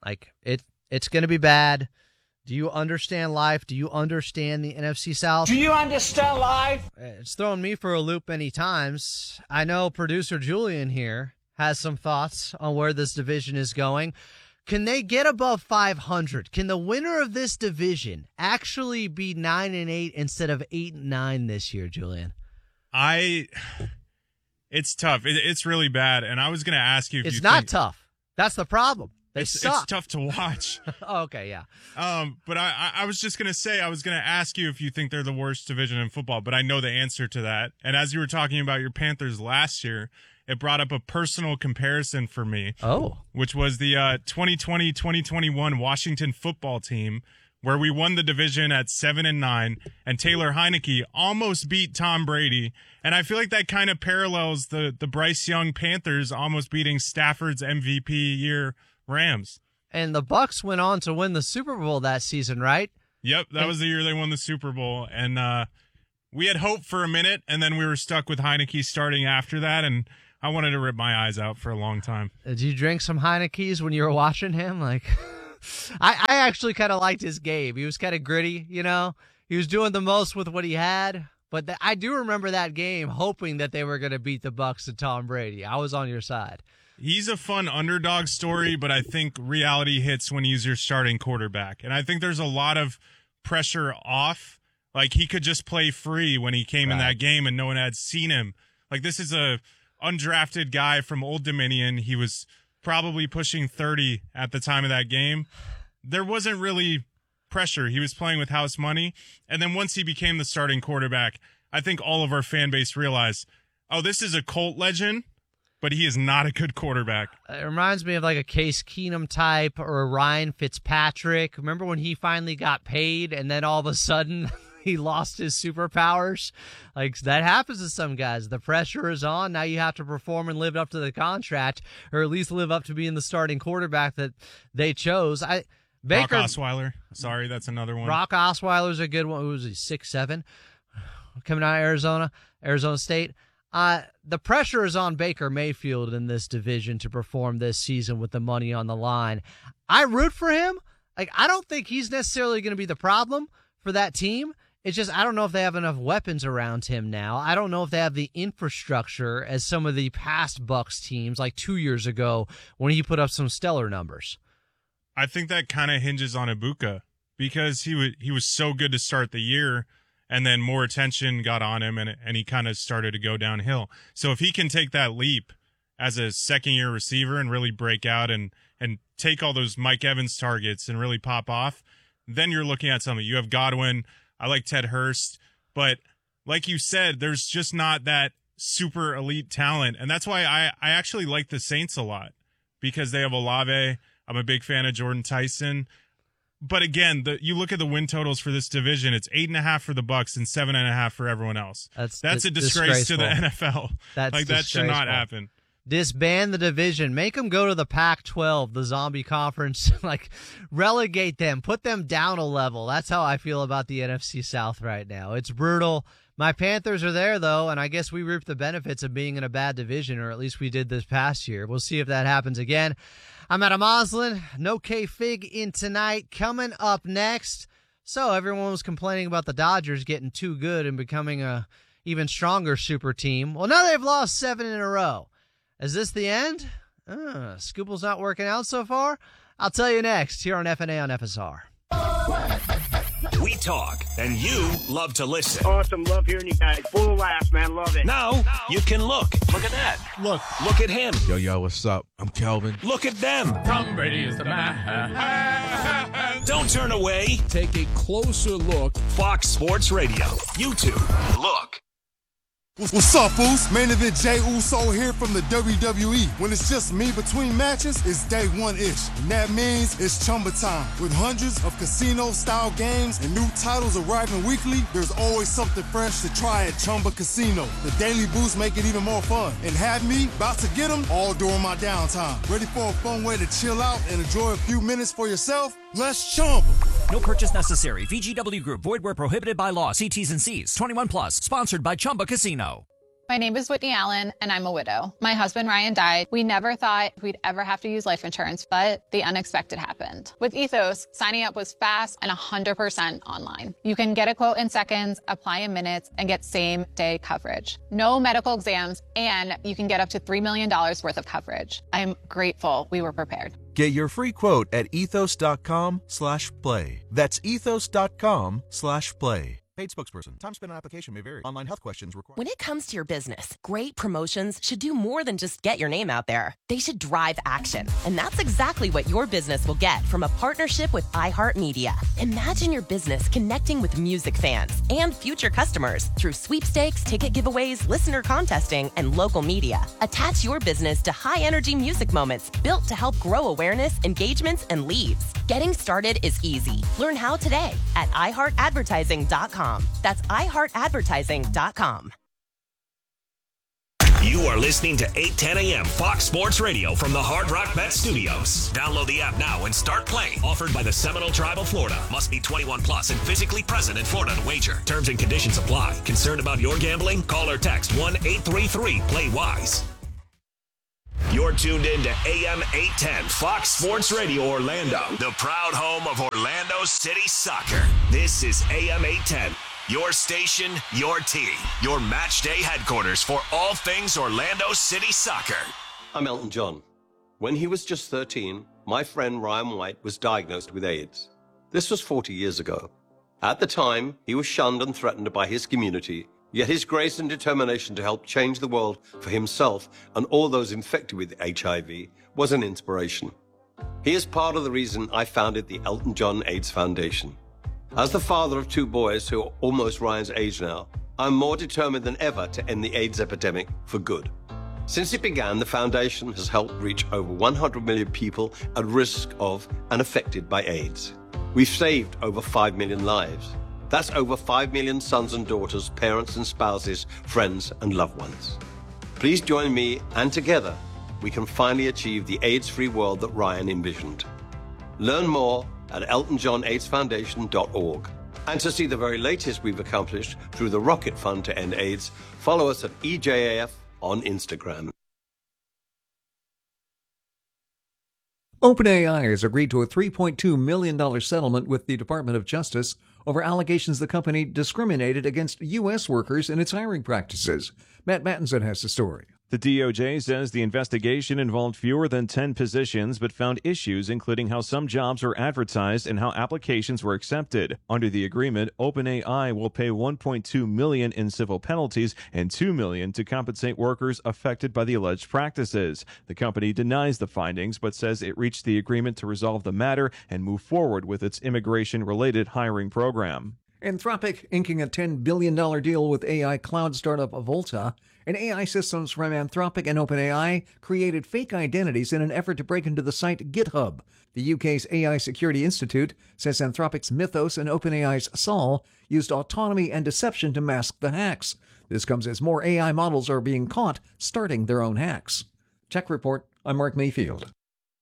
It's going to be bad. Do you understand life? Do you understand the NFC South? Do you understand life? It's thrown me for a loop many times. I know producer Julian here has some thoughts on where this division is going. Can they get above 500? Can the winner of this division actually be 9-8 instead of 8-9 this year, Julian? It's tough. It's really bad. And I was going to ask you if it's not tough. That's the problem. They suck. It's tough to watch. Oh, okay, yeah. But I was just going to say, I was going to ask you if you think they're the worst division in football, but I know the answer to that. And as you were talking about your Panthers last year, it brought up a personal comparison for me. Oh. Which was the 2020-2021 Washington football team, where we won the division at 7-9, and Taylor Heineke almost beat Tom Brady. And I feel like that kind of parallels the Bryce Young Panthers almost beating Stafford's MVP year Rams. And the Bucs went on to win the Super Bowl that season, right? Yep, that was the year they won the Super Bowl. And we had hope for a minute, and then we were stuck with Heineke starting after that, and I wanted to rip my eyes out for a long time. Did you drink some Heineke's when you were watching him? Like, I actually kind of liked his game. He was kind of gritty, you know? He was doing the most with what he had. But I do remember that game hoping that they were going to beat the Bucs and Tom Brady. I was on your side. He's a fun underdog story, but I think reality hits when he's your starting quarterback. And I think there's a lot of pressure off. Like, he could just play free when he came in that game and no one had seen him. Like, this is a undrafted guy from Old Dominion. He was probably pushing 30 at the time of that game. There wasn't really pressure. He was playing with house money. And then once he became the starting quarterback, I think all of our fan base realized, oh, this is a Colt legend, but he is not a good quarterback. It reminds me of like a Case Keenum type or a Ryan Fitzpatrick. Remember when he finally got paid and then all of a sudden he lost his superpowers? Like, that happens to some guys. The pressure is on. Now you have to perform and live up to the contract, or at least live up to being the starting quarterback that they chose. Brock Osweiler. Sorry, that's another one. Brock Osweiler's a good one. Who was he, 6'7"? Coming out of Arizona State. The pressure is on Baker Mayfield in this division to perform this season with the money on the line. I root for him. Like, I don't think he's necessarily going to be the problem for that team. It's just I don't know if they have enough weapons around him now. I don't know if they have the infrastructure as some of the past Bucs teams, like 2 years ago when he put up some stellar numbers. I think that kind of hinges on Ibuka because he was so good to start the year, and then more attention got on him, and he kind of started to go downhill. So if he can take that leap as a second-year receiver and really break out and take all those Mike Evans targets and really pop off, then you're looking at something. You have Godwin. I like Ted Hurst. But like you said, there's just not that super elite talent. And that's why I actually like the Saints a lot because they have Olave. I'm a big fan of Jordan Tyson. But again, you look at the win totals for this division, it's 8.5 for the Bucs and 7.5 for everyone else. That's a disgrace to the NFL. That should not happen. Disband the division. Make them go to the Pac-12, the zombie conference. Like, relegate them. Put them down a level. That's how I feel about the NFC South right now. It's brutal. My Panthers are there, though, and I guess we reap the benefits of being in a bad division, or at least we did this past year. We'll see if that happens again. I'm Adam Oslin. No K-Fig in tonight. Coming up next. So everyone was complaining about the Dodgers getting too good and becoming a even stronger super team. Well, now they've lost 7 in a row. Is this the end? Scoople's not working out so far? I'll tell you next here on FNA on FSR. We talk, and you love to listen. Awesome. Love hearing you guys. Full of laughs, man. Love it. Now you can look. Look at that. Look at him. Yo, what's up? I'm Kelvin. Look at them. Tom Brady is the man. Don't turn away. Take a closer look. Fox Sports Radio. YouTube. Look. What's up, Foos? Main event Jey Uso here from the WWE. When it's just me between matches, it's day one-ish. And that means it's Chumba time. With hundreds of casino-style games and new titles arriving weekly, there's always something fresh to try at Chumba Casino. The daily boosts make it even more fun. And have me about to get them all during my downtime. Ready for a fun way to chill out and enjoy a few minutes for yourself? Let's Chumba. No purchase necessary. VGW Group. Void where prohibited by law. See T's and C's. 21 plus. Sponsored by Chumba Casino. My name is Whitney Allen, and I'm a widow. My husband, Ryan, died. We never thought we'd ever have to use life insurance, but the unexpected happened. With Ethos, signing up was fast and 100% online. You can get a quote in seconds, apply in minutes, and get same-day coverage. No medical exams, and you can get up to $3 million worth of coverage. I'm grateful we were prepared. Get your free quote at ethos.com/play. That's ethos.com/play. Paid spokesperson. Time spent on application may vary. Online health questions required. When it comes to your business, great promotions should do more than just get your name out there. They should drive action. And that's exactly what your business will get from a partnership with iHeartMedia. Imagine your business connecting with music fans and future customers through sweepstakes, ticket giveaways, listener contesting, and local media. Attach your business to high-energy music moments built to help grow awareness, engagements, and leads. Getting started is easy. Learn how today at iHeartAdvertising.com. That's iHeartAdvertising.com. You are listening to 8:10 a.m. Fox Sports Radio from the Hard Rock Bet Studios. Download the app now and start playing. Offered by the Seminole Tribe of Florida. Must be 21 plus and physically present in Florida to wager. Terms and conditions apply. Concerned about your gambling? Call or text 1-833-PLAY-WISE. You're tuned in to AM 810 Fox Sports Radio Orlando, the proud home of Orlando City Soccer. This is AM 810. Your station, your team, your match day headquarters for all things Orlando City Soccer. I'm Elton John. When he was just 13, my friend Ryan White was diagnosed with AIDS. This was 40 years ago. At the time, he was shunned and threatened by his community, yet his grace and determination to help change the world for himself and all those infected with HIV was an inspiration. He is part of the reason I founded the Elton John AIDS Foundation. As the father of two boys who are almost Ryan's age now, I'm more determined than ever to end the AIDS epidemic for good. Since it began, the foundation has helped reach over 100 million people at risk of and affected by AIDS. We've saved over 5 million lives. That's over 5 million sons and daughters, parents and spouses, friends and loved ones. Please join me, and together we can finally achieve the AIDS-free world that Ryan envisioned. Learn more at eltonjohnaidsfoundation.org. And to see the very latest we've accomplished through the Rocket Fund to End AIDS, follow us at EJAF on Instagram. OpenAI has agreed to a $3.2 million settlement with the Department of Justice over allegations the company discriminated against U.S. workers in its hiring practices. Matt Mattinson has the story. The DOJ says the investigation involved fewer than 10 positions, but found issues including how some jobs were advertised and how applications were accepted. Under the agreement, OpenAI will pay $1.2 million in civil penalties and $2 million to compensate workers affected by the alleged practices. The company denies the findings, but says it reached the agreement to resolve the matter and move forward with its immigration-related hiring program. Anthropic inking a $10 billion deal with AI cloud startup Volta, and AI systems from Anthropic and OpenAI created fake identities in an effort to break into the site GitHub. The UK's AI Security Institute says Anthropic's Mythos and OpenAI's Sol used autonomy and deception to mask the hacks. This comes as more AI models are being caught starting their own hacks. Tech Report, I'm Mark Mayfield.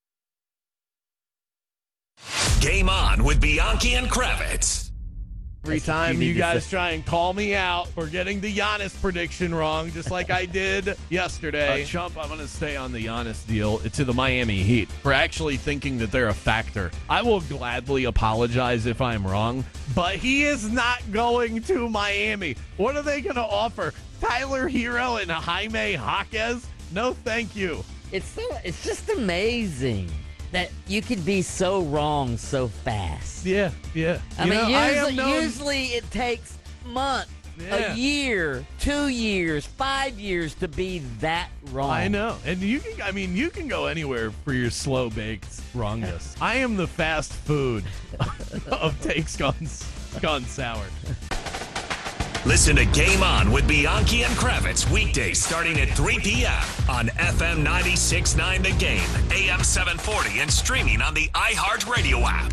Game on with Bianchi and Kravitz. Every time you guys try and call me out for getting the Giannis prediction wrong, just like I did yesterday. Chump, I'm going to stay on the Giannis deal to the Miami Heat for actually thinking that they're a factor. I will gladly apologize if I'm wrong, but he is not going to Miami. What are they going to offer? Tyler Hero and Jaime Jaquez? No, thank you. It's just amazing that you could be so wrong so fast. Yeah. I mean, usually it takes months, a year, 2 years, 5 years to be that wrong. I know. And you can go anywhere for your slow-baked wrongness. I am the fast food of takes gone sour. Listen to Game On with Bianchi and Kravitz weekdays starting at 3 p.m. on FM 96.9 The Game, AM 740, and streaming on the iHeartRadio app.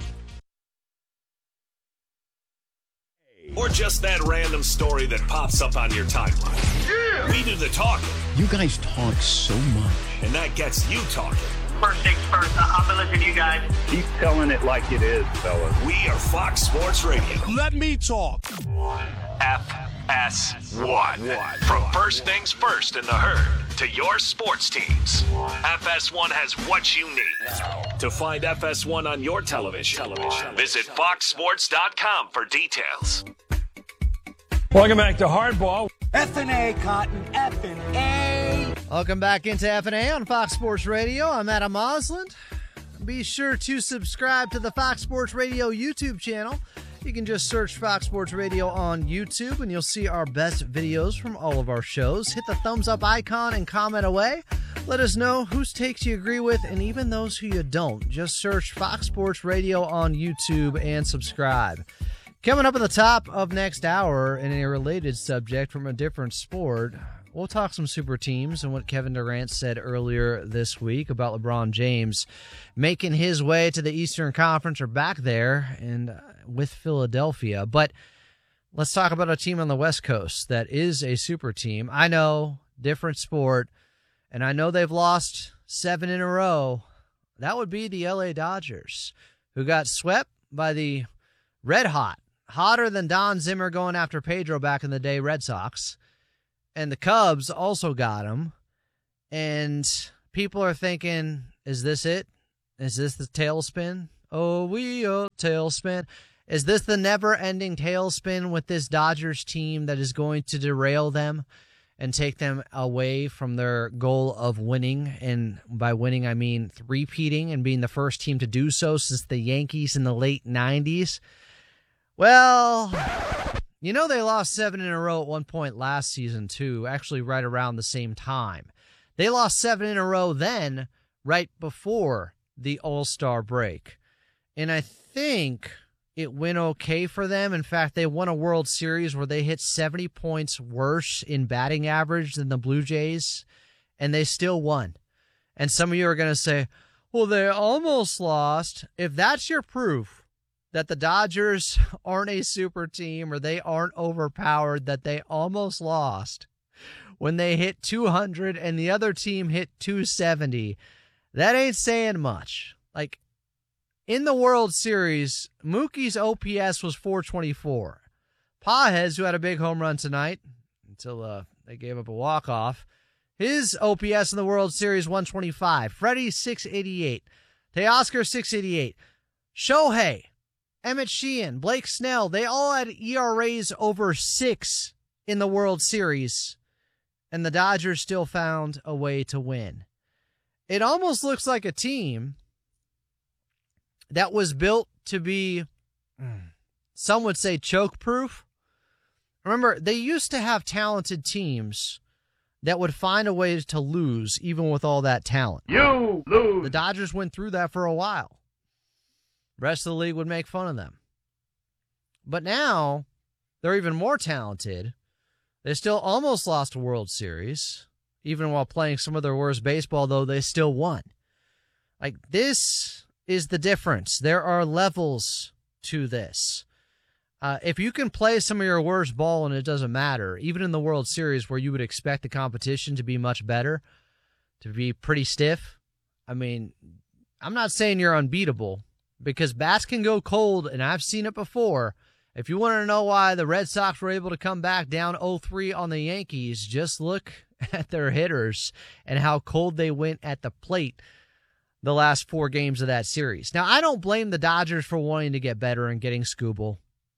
Or just that random story that pops up on your timeline. Yeah. We do the talking. You guys talk so much. And that gets you talking. First things first, I've been listening to you guys. Keep telling it like it is, fellas. We are Fox Sports Radio. Let me talk. FS1. From first things first in the herd to your sports teams. FS1 has what you need. To find FS1 on your television, visit foxsports.com for details. Welcome back to Hardball. F&A, Cotton, F&A. Welcome back into F&A on Fox Sports Radio. I'm Adam Osland. Be sure to subscribe to the Fox Sports Radio YouTube channel You can just search Fox Sports Radio on YouTube and you'll see our best videos from all of our shows. Hit the thumbs up icon and comment away. Let us know whose takes you agree with and even those who you don't. Just search Fox Sports Radio on YouTube and subscribe. Coming up at the top of next hour in a related subject from a different sport, we'll talk some super teams and what Kevin Durant said earlier this week about LeBron James making his way to the Eastern Conference or back there and with Philadelphia. But let's talk about a team on the West Coast that is a super team. I know, different sport, and I know they've lost 7 in a row. That would be the LA Dodgers, who got swept by the red hot, hotter than Don Zimmer going after Pedro back in the day, Red Sox. And the Cubs also got him. And people are thinking, is this it? Is this the tailspin? Oh, tailspin. Is this the never-ending tailspin with this Dodgers team that is going to derail them and take them away from their goal of winning? And by winning, I mean three-peating and being the first team to do so since the Yankees in the late 90s. Well, you know they lost 7 in a row at one point last season, too, actually right around the same time. They lost 7 in a row then, right before the All-Star break. And I think it went okay for them. In fact, they won a World Series where they hit 70 points worse in batting average than the Blue Jays, and they still won. And some of you are going to say, well, they almost lost. If that's your proof that the Dodgers aren't a super team or they aren't overpowered, that they almost lost when they hit 200 and the other team hit 270, that ain't saying much. Like, in the World Series, Mookie's OPS was 424. Pages, who had a big home run tonight until they gave up a walk-off, his OPS in the World Series 125. Freddie 688. Teoscar 688. Shohei, Emmett Sheehan, Blake Snell, they all had ERAs over 6 in the World Series, and the Dodgers still found a way to win. It almost looks like a team that was built to be, some would say, choke-proof. Remember, they used to have talented teams that would find a way to lose even with all that talent. You lose. The Dodgers went through that for a while. Rest of the league would make fun of them. But now, they're even more talented. They still almost lost a World Series. Even while playing some of their worst baseball, though, they still won. Like, this is the difference. There are levels to this. If you can play some of your worst ball and it doesn't matter, even in the World Series where you would expect the competition to be much better, to be pretty stiff, I mean, I'm not saying you're unbeatable, because bats can go cold, and I've seen it before. If you want to know why the Red Sox were able to come back down 0-3 on the Yankees, just look at their hitters and how cold they went at the plate the last 4 games of that series. Now, I don't blame the Dodgers for wanting to get better and getting Scooble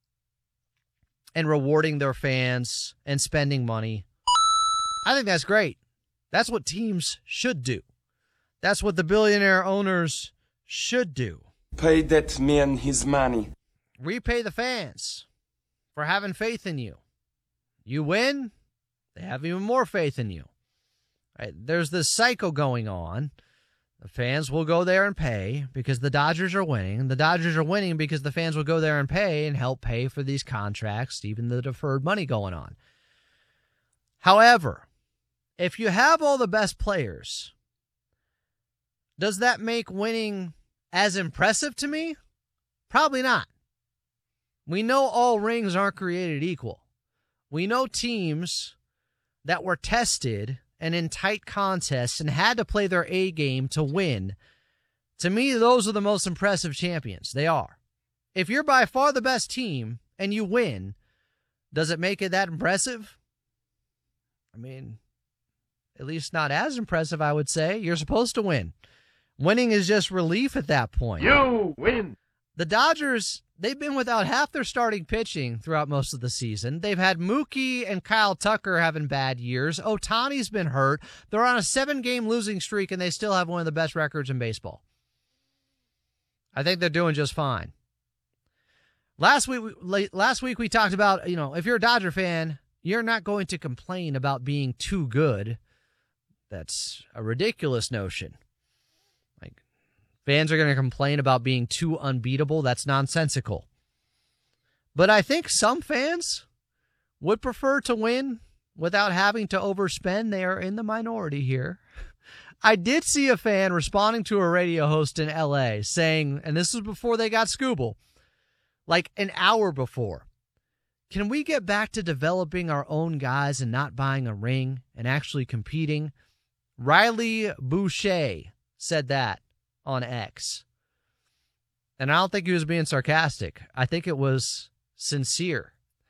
and rewarding their fans and spending money. I think that's great. That's what teams should do. That's what the billionaire owners should do. Pay that man his money. Repay the fans for having faith in you. You win, they have even more faith in you. Right? There's this cycle going on. The fans will go there and pay because the Dodgers are winning. The Dodgers are winning because the fans will go there and pay and help pay for these contracts, even the deferred money going on. However, if you have all the best players, does that make winning as impressive to me? Probably not. We know all rings aren't created equal. We know teams that were tested and in tight contests and had to play their A game to win. To me, those are the most impressive champions. They are. If you're by far the best team and you win, does it make it that impressive? I mean, at least not as impressive, I would say. You're supposed to win. Winning is just relief at that point. You win. The Dodgers, they've been without half their starting pitching throughout most of the season. They've had Mookie and Kyle Tucker having bad years. Ohtani's been hurt. They're on a 7-game losing streak, and they still have one of the best records in baseball. I think they're doing just fine. Last week we talked about, if you're a Dodger fan, you're not going to complain about being too good. That's a ridiculous notion. Like, fans are going to complain about being too unbeatable. That's nonsensical. But I think some fans would prefer to win without having to overspend. They are in the minority here. I did see a fan responding to a radio host in L.A. saying, and this was before they got Scooble, like an hour before, can we get back to developing our own guys and not buying a ring and actually competing? Riley Boucher said that on X. And I don't think he was being sarcastic. I think it was sincere.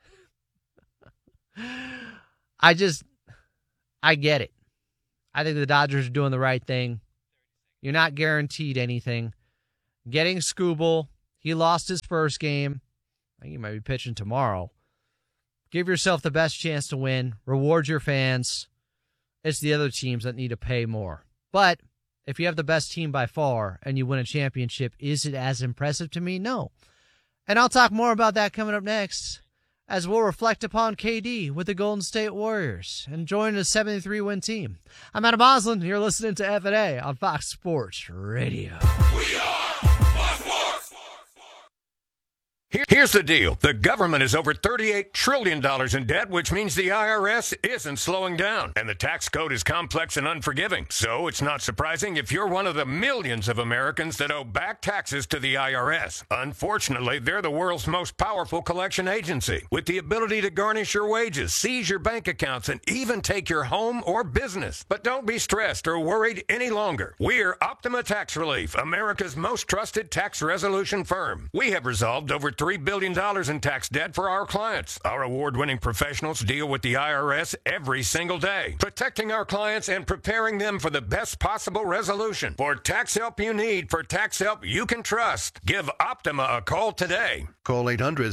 I get it. I think the Dodgers are doing the right thing. You're not guaranteed anything. Getting Scooble, he lost his first game. I think he might be pitching tomorrow. Give yourself the best chance to win. Reward your fans. It's the other teams that need to pay more. But if you have the best team by far and you win a championship, is it as impressive to me? No. And I'll talk more about that coming up next, as we'll reflect upon KD with the Golden State Warriors and join a 73-win team. I'm Adam Oslin. You're listening to F&A on Fox Sports Radio. We are Fox Sports. Here's the deal. The government is over $38 trillion in debt, which means the IRS isn't slowing down. And the tax code is complex and unforgiving. So it's not surprising if you're one of the millions of Americans that owe back taxes to the IRS. Unfortunately, they're the world's most powerful collection agency, with the ability to garnish your wages, seize your bank accounts, and even take your home or business. But don't be stressed or worried any longer. We're Optima Tax Relief, America's most trusted tax resolution firm. We have resolved over $3 billion in tax debt for our clients. Our award-winning professionals deal with the IRS every single day, protecting our clients and preparing them for the best possible resolution. For tax help you need, for tax help you can trust, give Optima a call today. Call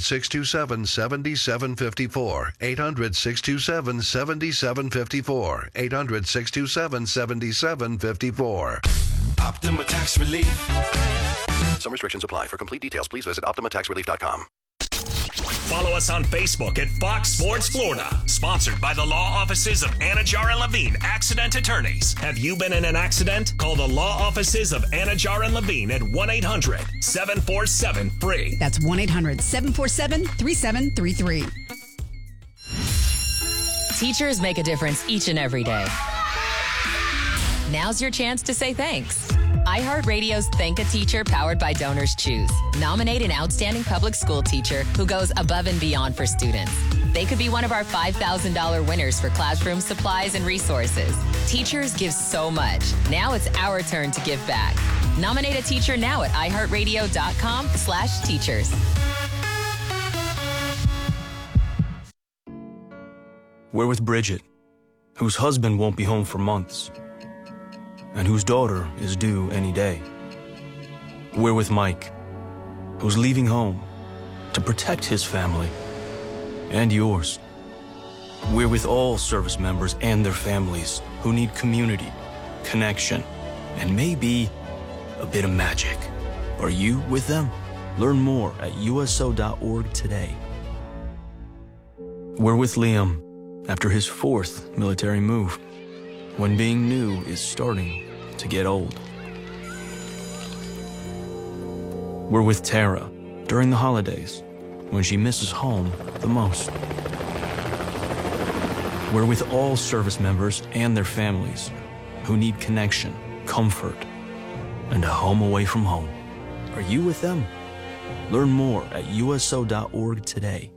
800-627-7754. 800-627-7754. 800-627-7754. Optima Tax Relief. Some restrictions apply. For complete details, please visit OptimaTaxRelief.com. Follow us on Facebook at Fox Sports Florida. Sponsored by the law offices of Anajar and Levine, accident attorneys. Have you been in an accident? Call the law offices of Anajar and Levine at 1-800-747-FREE. That's 1-800-747-3733. Teachers make a difference each and every day. Now's your chance to say thanks. iHeartRadio's Thank a Teacher, powered by Donors Choose. Nominate an outstanding public school teacher who goes above and beyond for students. They could be one of our $5,000 winners for classroom supplies and resources. Teachers give so much. Now it's our turn to give back. Nominate a teacher now at iHeartRadio.com/teachers. We're with Bridget, whose husband won't be home for months, and whose daughter is due any day. We're with Mike, who's leaving home to protect his family and yours. We're with all service members and their families who need community, connection, and maybe a bit of magic. Are you with them? Learn more at USO.org today. We're with Liam after his 4th military move, when being new is starting to get old. We're with Tara during the holidays, when she misses home the most. We're with all service members and their families who need connection, comfort, and a home away from home. Are you with them? Learn more at USO.org today.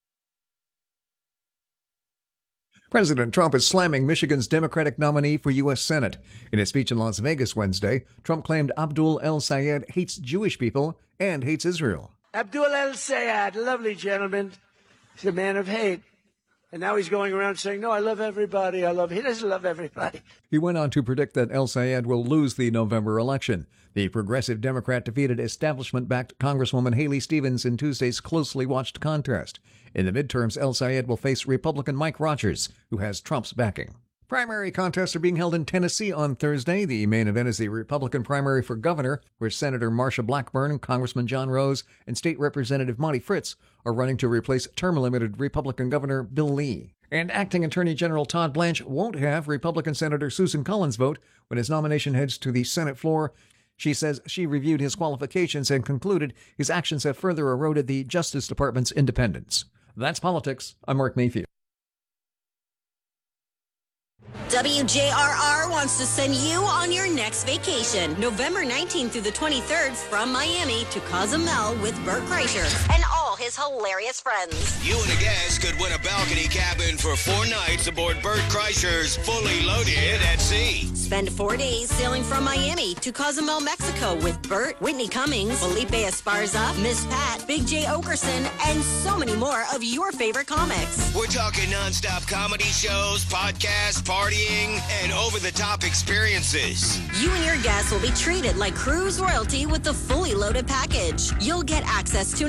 President Trump is slamming Michigan's Democratic nominee for U.S. Senate. In a speech in Las Vegas Wednesday, Trump claimed Abdul El-Sayed hates Jewish people and hates Israel. Abdul El-Sayed, lovely gentleman. He's a man of hate. And now he's going around saying, no, I love everybody. He doesn't love everybody. He went on to predict that El-Sayed will lose the November election. The progressive Democrat defeated establishment-backed Congresswoman Haley Stevens in Tuesday's closely watched contest. In the midterms, El-Sayed will face Republican Mike Rogers, who has Trump's backing. Primary contests are being held in Tennessee on Thursday. The main event is the Republican primary for governor, where Senator Marsha Blackburn, Congressman John Rose, and State Representative Monty Fritz are running to replace term-limited Republican Governor Bill Lee. And Acting Attorney General Todd Blanche won't have Republican Senator Susan Collins vote when his nomination heads to the Senate floor. She says she reviewed his qualifications and concluded his actions have further eroded the Justice Department's independence. That's politics. I'm Mark Mayfield. WJRR wants to send you on your next vacation, November 19th through the 23rd, from Miami to Cozumel with Bert Kreischer and all his hilarious friends. You and a guest could win a balcony cabin for 4 nights aboard Bert Kreischer's Fully Loaded at Sea. Spend 4 days sailing from Miami to Cozumel, Mexico with Bert, Whitney Cummings, Felipe Esparza, Miss Pat, Big J. Okerson, and so many more of your favorite comics. We're talking nonstop comedy shows, podcasts, partying, and over-the-top experiences. You and your guests will be treated like cruise royalty with the Fully Loaded package. You'll get access to